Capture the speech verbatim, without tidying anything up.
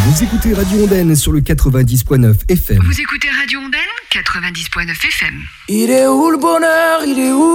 Vous écoutez Radio Ondaine sur le quatre-vingt-dix point neuf F M. Vous écoutez Radio Ondaine quatre-vingt-dix point neuf F M. Il est où le bonheur? Il est où